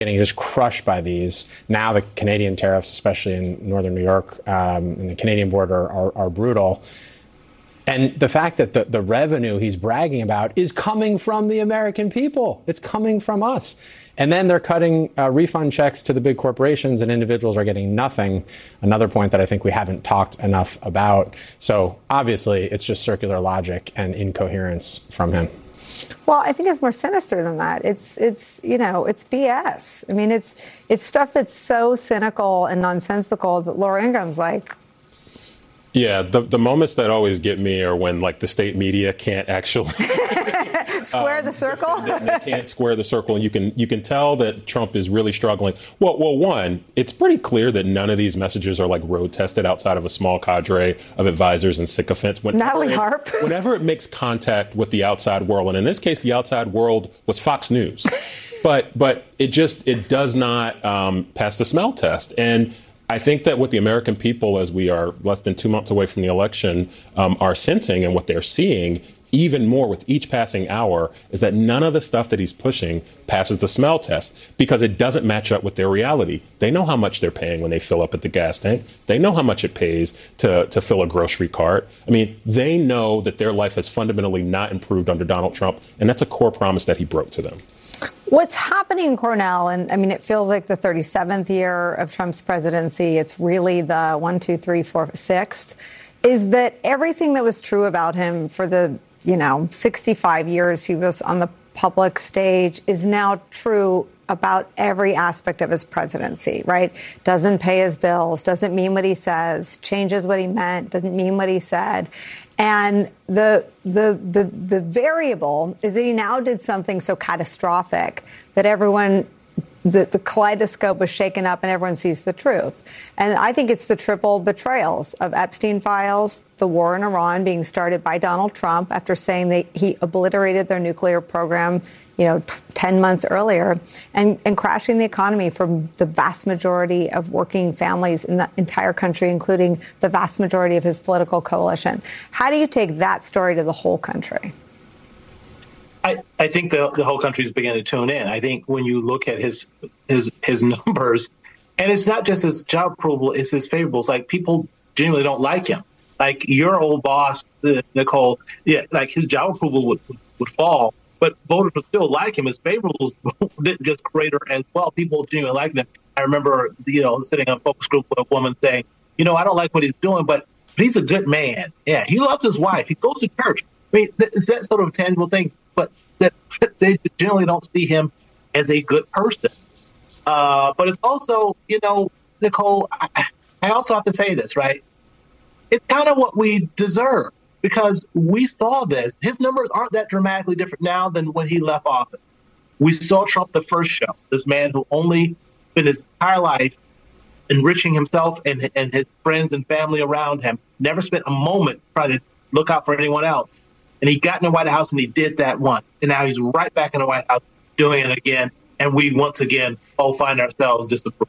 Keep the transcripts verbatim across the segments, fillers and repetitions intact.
getting just crushed by these. Now the Canadian tariffs, especially in northern New York um, and the Canadian border, are, are brutal. And the fact that the, the revenue he's bragging about is coming from the American people. It's coming from us. And then they're cutting uh, refund checks to the big corporations, and individuals are getting nothing. Another point that I think we haven't talked enough about. So obviously, it's just circular logic and incoherence from him. Well, I think it's more sinister than that. It's, it's, you know, it's B S. I mean, it's, it's stuff that's so cynical and nonsensical that Laura Ingram's like, yeah, the the moments that always get me are when, like, the state media can't actually square um, the circle. they, they can't square the circle, and you can you can tell that Trump is really struggling. Well, well, one, it's pretty clear that none of these messages are like road tested outside of a small cadre of advisors and sycophants. Whenever Natalie it, Harp. Whenever it makes contact with the outside world, and in this case, the outside world was Fox News, but but it just it does not um, pass the smell test. And I think that what the American people, as we are less than two months away from the election, um, are sensing and what they're seeing even more with each passing hour is that none of the stuff that he's pushing passes the smell test because it doesn't match up with their reality. They know how much they're paying when they fill up at the gas tank. They know how much it pays to, to fill a grocery cart. I mean, they know that their life has fundamentally not improved under Donald Trump, and that's a core promise that he broke to them. What's happening in Cornell, and I mean, it feels like the thirty-seventh year of Trump's presidency. It's really the one, two, three, four, sixth, is that everything that was true about him for the, you know, sixty-five years he was on the public stage is now true about every aspect of his presidency, right? Doesn't pay his bills, doesn't mean what he says, changes what he meant, doesn't mean what he said. And the, the the the variable is that he now did something so catastrophic that everyone, the, the kaleidoscope was shaken up and everyone sees the truth. And I think it's the triple betrayals of Epstein files, the war in Iran being started by Donald Trump after saying that he obliterated their nuclear program, you know, t- ten months earlier, and, and crashing the economy for the vast majority of working families in the entire country, including the vast majority of his political coalition. How do you take that story to the whole country? I, I think the, the whole country is beginning to tune in. I think when you look at his his his numbers, and it's not just his job approval, it's his favorables. Like, people genuinely don't like him. Like, your old boss, uh, Nicole, yeah, like his job approval would would fall, but voters would still like him. His favorables just greater as well. People genuinely like him. I remember, you know, sitting on a focus group with a woman saying, you know, I don't like what he's doing, but he's a good man. Yeah, he loves his wife. He goes to church. I mean, it's that sort of tangible thing. But that they generally don't see him as a good person. Uh, but it's also, you know, Nicole, I, I also have to say this, right? It's kind of what we deserve because we saw this. His numbers aren't that dramatically different now than when he left office. We saw Trump the first show, this man who only spent his entire life enriching himself and, and his friends and family around him, never spent a moment trying to look out for anyone else. And he got in the White House and he did that once. And now he's right back in the White House doing it again. And we once again all find ourselves disapproved.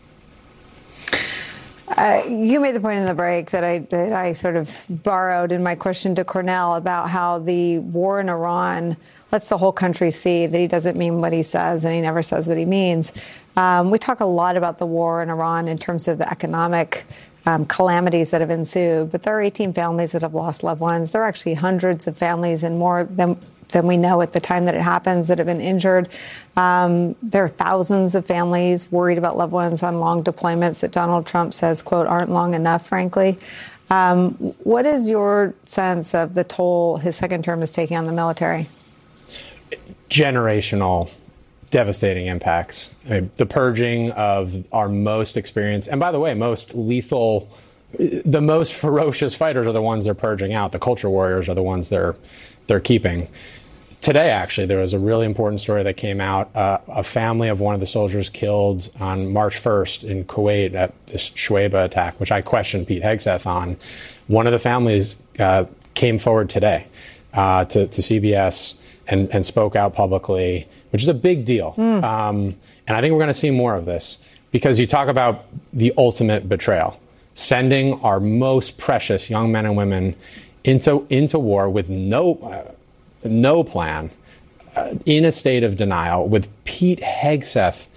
Uh, you made the point in the break that I that I sort of borrowed in my question to Cornell about how the war in Iran lets the whole country see that he doesn't mean what he says and he never says what he means. Um, we talk a lot about the war in Iran in terms of the economic um, calamities that have ensued, but there are eighteen families that have lost loved ones. There are actually hundreds of families and more than than we know at the time that it happens that have been injured. Um, there are thousands of families worried about loved ones on long deployments that Donald Trump says, quote, aren't long enough, frankly. Um, what is your sense of the toll his second term is taking on the military? Generational, devastating impacts. I mean, the purging of our most experienced, and by the way, most lethal, the most ferocious fighters are the ones they're purging out. The culture warriors are the ones they're they're keeping. Today, actually, there was a really important story that came out. Uh, a family of one of the soldiers killed on March first in Kuwait at this Shuaibah attack, which I questioned Pete Hegseth on. One of the families uh, came forward today uh, to, to C B S and, and spoke out publicly, which is a big deal. Mm. Um, and I think we're going to see more of this because you talk about the ultimate betrayal, sending our most precious young men and women into into war with no uh, no plan, uh, in a state of denial, with Pete Hegseth